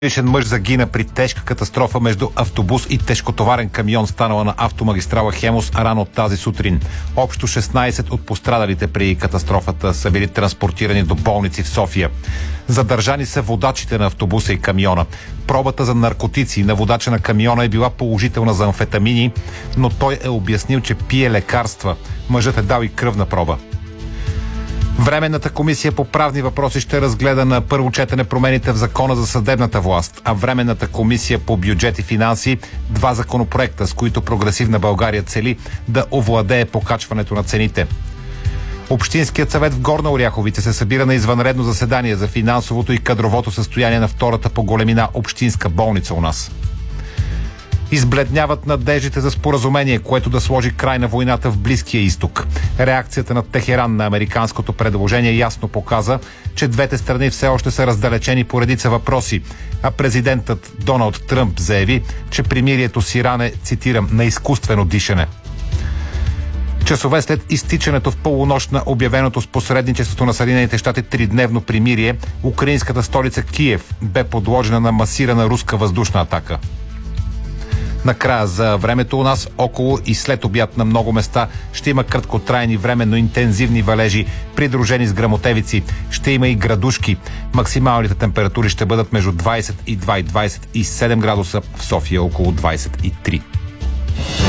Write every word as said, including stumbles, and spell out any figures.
Годишен мъж загина при тежка катастрофа между автобус и тежкотоварен камион, станала на автомагистрала Хемус рано тази сутрин. Общо шестнайсет от пострадалите при катастрофата са били транспортирани до болници в София. Задържани са водачите на автобуса и камиона. Пробата за наркотици на водача на камиона е била положителна за амфетамини, но той е обяснил, че пие лекарства. Мъжът е дал и кръвна проба. Временната комисия по правни въпроси ще разгледа на първо четене промените в Закона за съдебната власт, а Временната комисия по бюджет и финанси два законопроекта, с които Прогресивна България цели да овладее покачването на цените. Общинският съвет в Горна Оряховица се събира на извънредно заседание за финансовото и кадровото състояние на втората по големина общинска болница у нас. Избледняват надеждите за споразумение, което да сложи край на войната в Близкия изток. Реакцията на Техеран на американското предложение ясно показа, че двете страни все още са раздалечени по редица въпроси, а президентът Доналд Тръмп заяви, че примирието с Иран е, цитирам, на изкуствено дишане. Часове след изтичането в полунощ на обявеното с посредничеството на Съединените щати тридневно примирие, украинската столица Киев бе подложена на масирана руска въздушна атака. Накрая за времето у нас, около и след обяд на много места ще има краткотрайни временно интензивни валежи, придружени с гръмотевици. Ще има и градушки. Максималните температури ще бъдат между двайсет и два и двайсет и седем градуса, в София около двайсет и три.